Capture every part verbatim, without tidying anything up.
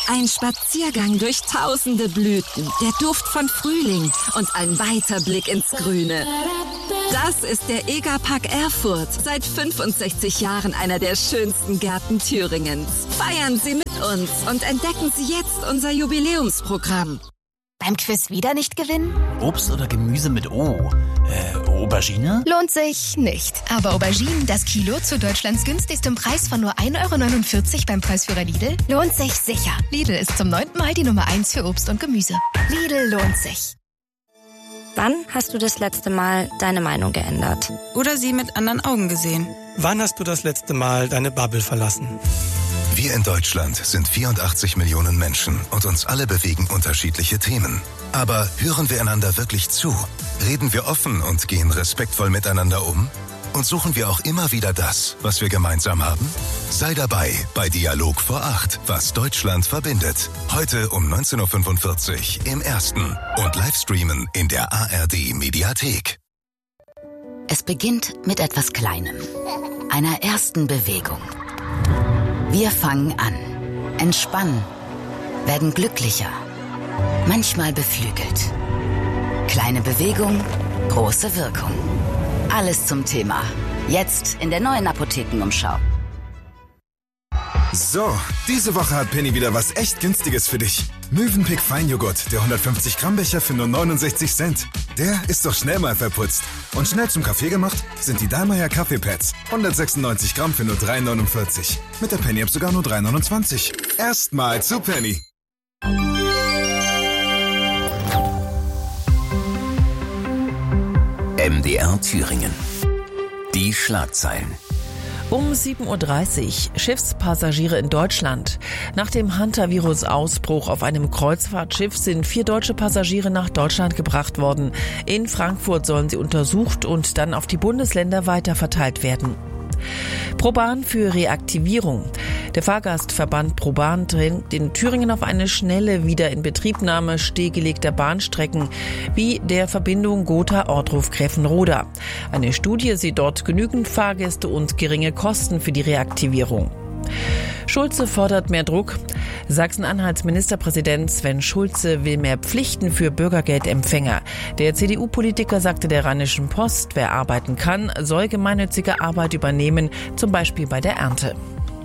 Ein Spaziergang durch tausende Blüten, der Duft von Frühling und ein weiter Blick ins Grüne. Das ist der Egerpark Erfurt. Seit fünfundsechzig Jahren einer der schönsten Gärten Thüringens. Feiern Sie mit uns und entdecken Sie jetzt unser Jubiläumsprogramm. Beim Quiz wieder nicht gewinnen? Obst oder Gemüse mit O? Äh, Aubergine? Lohnt sich nicht. Aber Auberginen, das Kilo zu Deutschlands günstigstem Preis von nur ein Euro neunundvierzig beim Preisführer Lidl, lohnt sich sicher. Lidl ist zum neunten Mal die Nummer eins für Obst und Gemüse. Lidl lohnt sich. Wann hast du das letzte Mal deine Meinung geändert? Oder sie mit anderen Augen gesehen? Wann hast du das letzte Mal deine Bubble verlassen? Wir in Deutschland sind vierundachtzig Millionen Menschen und uns alle bewegen unterschiedliche Themen. Aber hören wir einander wirklich zu? Reden wir offen und gehen respektvoll miteinander um? Und suchen wir auch immer wieder das, was wir gemeinsam haben? Sei dabei bei Dialog vor acht, was Deutschland verbindet. Heute um neunzehn Uhr fünfundvierzig im Ersten und Livestreamen in der A R D-Mediathek. Es beginnt mit etwas Kleinem, einer ersten Bewegung. Wir fangen an, entspannen, werden glücklicher, manchmal beflügelt. Kleine Bewegung, große Wirkung. Alles zum Thema. Jetzt in der neuen Apothekenumschau. So, diese Woche hat Penny wieder was echt Günstiges für dich. Mövenpick Feinjoghurt, der hundertfünfzig Gramm Becher für nur neunundsechzig Cent. Der ist doch schnell mal verputzt. Und schnell zum Kaffee gemacht sind die Dallmayr Kaffeepads. hundertsechsundneunzig Gramm für nur drei neunundvierzig. Mit der Penny-App sogar nur drei neunundzwanzig. Erstmal zu Penny. M D R Thüringen. Die Schlagzeilen. Um sieben Uhr dreißig, Schiffspassagiere in Deutschland. Nach dem Hantavirus-Ausbruch auf einem Kreuzfahrtschiff sind vier deutsche Passagiere nach Deutschland gebracht worden. In Frankfurt sollen sie untersucht und dann auf die Bundesländer weiterverteilt werden. ProBahn für Reaktivierung. Der Fahrgastverband ProBahn drängt in Thüringen auf eine schnelle Wiederinbetriebnahme stillgelegter Bahnstrecken wie der Verbindung Gotha-Ortruf-Grevenroda. Eine Studie sieht dort genügend Fahrgäste und geringe Kosten für die Reaktivierung. Schulze fordert mehr Druck. Sachsen-Anhalts Ministerpräsident Sven Schulze will mehr Pflichten für Bürgergeldempfänger. Der C D U-Politiker sagte der Rheinischen Post, wer arbeiten kann, soll gemeinnützige Arbeit übernehmen, zum Beispiel bei der Ernte.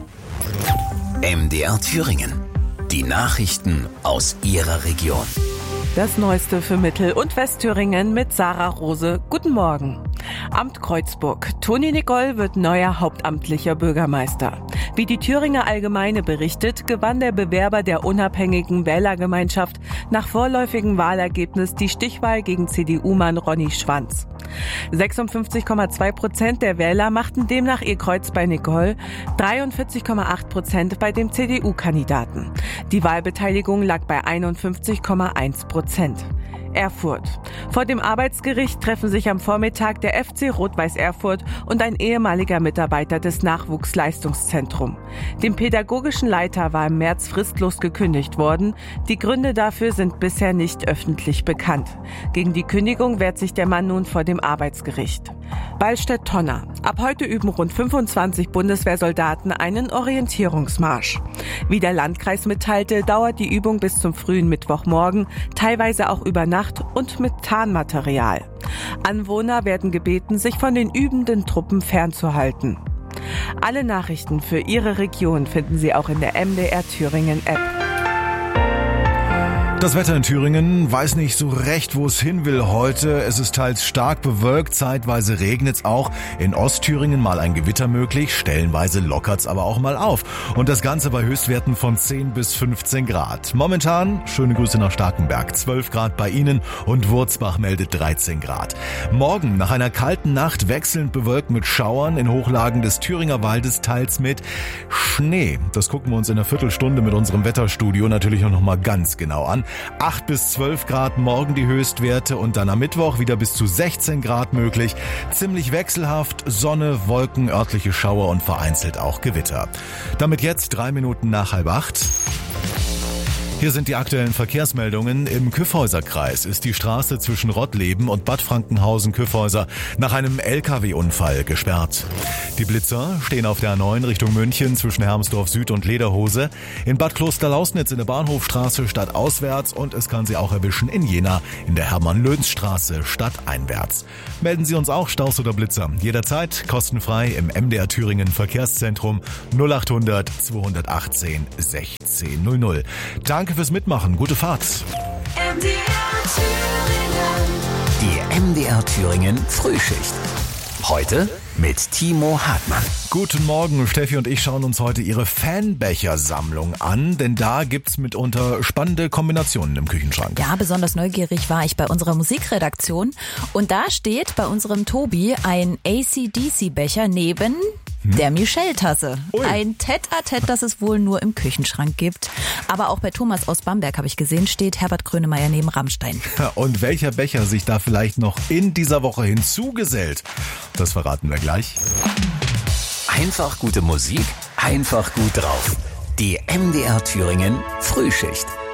M D R Thüringen. Die Nachrichten aus Ihrer Region. Das Neueste für Mittel- und Westthüringen mit Sarah Rose. Guten Morgen. Amt Kreuzburg. Toni Nicol wird neuer hauptamtlicher Bürgermeister. Wie die Thüringer Allgemeine berichtet, gewann der Bewerber der unabhängigen Wählergemeinschaft nach vorläufigem Wahlergebnis die Stichwahl gegen C D U-Mann Ronny Schwanz. sechsundfünfzig Komma zwei Prozent der Wähler machten demnach ihr Kreuz bei Nicol, dreiundvierzig Komma acht Prozent bei dem C D U-Kandidaten. Die Wahlbeteiligung lag bei einundfünfzig Komma eins Prozent. Erfurt. Vor dem Arbeitsgericht treffen sich am Vormittag der F C Rot-Weiß Erfurt und ein ehemaliger Mitarbeiter des Nachwuchsleistungszentrums. Dem pädagogischen Leiter war im März fristlos gekündigt worden. Die Gründe dafür sind bisher nicht öffentlich bekannt. Gegen die Kündigung wehrt sich der Mann nun vor dem Arbeitsgericht. Ballstedt-Tonner. Ab heute üben rund fünfundzwanzig Bundeswehrsoldaten einen Orientierungsmarsch. Wie der Landkreis mitteilte, dauert die Übung bis zum frühen Mittwochmorgen, teilweise auch über Nacht und mit Tarnmaterial. Anwohner werden gebeten, sich von den übenden Truppen fernzuhalten. Alle Nachrichten für Ihre Region finden Sie auch in der M D R Thüringen App. Das Wetter in Thüringen weiß nicht so recht, wo es hin will heute. Es ist teils stark bewölkt, zeitweise regnet es auch. In Ostthüringen mal ein Gewitter möglich, stellenweise lockert es aber auch mal auf. Und das Ganze bei Höchstwerten von zehn bis fünfzehn Grad. Momentan, schöne Grüße nach Starkenberg, zwölf Grad bei Ihnen und Wurzbach meldet dreizehn Grad. Morgen nach einer kalten Nacht wechselnd bewölkt mit Schauern in Hochlagen des Thüringer Waldes, teils mit Schnee. Das gucken wir uns in einer Viertelstunde mit unserem Wetterstudio natürlich auch noch mal ganz genau an. acht bis zwölf Grad morgen die Höchstwerte und dann am Mittwoch wieder bis zu sechzehn Grad möglich. Ziemlich wechselhaft, Sonne, Wolken, örtliche Schauer und vereinzelt auch Gewitter. Damit jetzt drei Minuten nach halb acht. Hier sind die aktuellen Verkehrsmeldungen. Im Kyffhäuser-Kreis ist die Straße zwischen Rottleben und Bad Frankenhausen-Kyffhäuser nach einem L K W-Unfall gesperrt. Die Blitzer stehen auf der A neun Richtung München zwischen Hermsdorf Süd und Lederhose, in Bad Klosterlausnitz in der Bahnhofstraße stadtauswärts und es kann Sie auch erwischen in Jena in der Hermann-Löns-Straße stadteinwärts. Melden Sie uns auch Staus oder Blitzer. Jederzeit kostenfrei im M D R Thüringen Verkehrszentrum null acht hundert zweihundertachtzehn sechzehn null null. Danke fürs Mitmachen. Gute Fahrt. M D R Thüringen. Die M D R Thüringen Frühschicht. Heute mit Timo Hartmann. Guten Morgen, Steffi und ich schauen uns heute Ihre Fanbechersammlung an, denn da gibt's mitunter spannende Kombinationen im Küchenschrank. Ja, besonders neugierig war ich bei unserer Musikredaktion und da steht bei unserem Tobi ein A C D C-Becher neben Hm? der Michelle-Tasse. Ui. Ein Tête-à-Tête, das es wohl nur im Küchenschrank gibt. Aber auch bei Thomas aus Bamberg, habe ich gesehen, steht Herbert Grönemeyer neben Rammstein. Und welcher Becher sich da vielleicht noch in dieser Woche hinzugesellt, das verraten wir gleich. Einfach gute Musik, einfach gut drauf. Die M D R Thüringen Frühschicht.